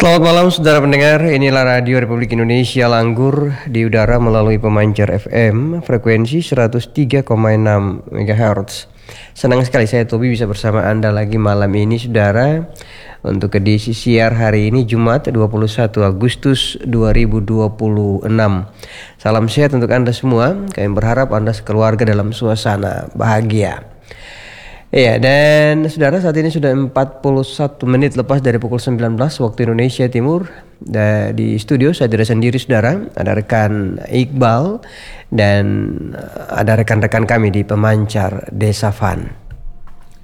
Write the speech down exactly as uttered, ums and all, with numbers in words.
Selamat malam saudara pendengar, inilah Radio Republik Indonesia Langgur di udara melalui pemancar F M frekuensi seratus tiga koma enam megahertz. Senang sekali saya Tobi bisa bersama Anda lagi malam ini saudara, untuk edisi siar hari ini Jumat dua puluh satu Agustus dua ribu dua puluh enam. Salam sehat untuk Anda semua, kami berharap Anda sekeluarga dalam suasana bahagia. Iya, dan saudara, saat ini sudah empat puluh satu menit lepas dari pukul sembilan belas waktu Indonesia Timur. Da, di studio saya tidak sendiri saudara, ada rekan Iqbal dan ada rekan-rekan kami di pemancar Desa Fan.